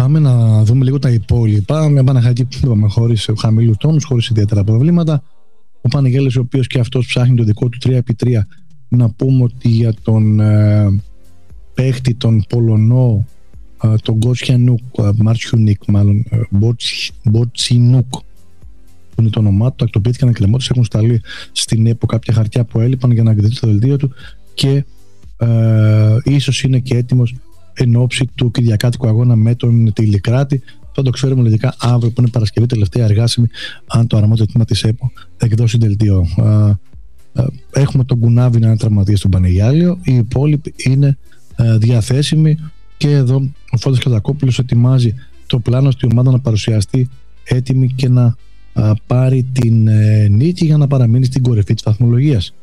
Πάμε να δούμε λίγο τα υπόλοιπα. Μια Παναχαϊκή που είπαμε χωρίς χαμηλούς τόνους, χωρίς ιδιαίτερα προβλήματα. Ο Πανεγέλης, ο οποίος και αυτός ψάχνει το δικό του 3x3. Να πούμε ότι για τον παίχτη, τον Πολωνό, τον Μάρτσιουνικ, μάλλον Μποτσινούκ, που είναι το όνομά του, τακτοποιήθηκαν εκκρεμότητες, έχουν σταλεί στην ΕΠΟ κάποια χαρτιά που έλειπαν για να εγκριθεί το δελτίο του και ίσως είναι και έτοιμος εν ώψη του κυριακάτικου αγώνα με τον Τηλικράτη. Θα το ξέρουμε λογικά αύριο, που είναι Παρασκευή, τελευταία εργάσιμη, αν το αρμόδιο τμήμα της ΕΠΟ εκδώσει δελτίο. Έχουμε τον Κουνάβη να είναι τραυματίας στον Πανεγιάλιο, οι υπόλοιποι είναι διαθέσιμοι και εδώ ο Φώτης Κατακόπουλος ετοιμάζει το πλάνο στη ομάδα να παρουσιαστεί έτοιμη και να πάρει την νίκη για να παραμείνει στην κορυφή της βαθμολογίας.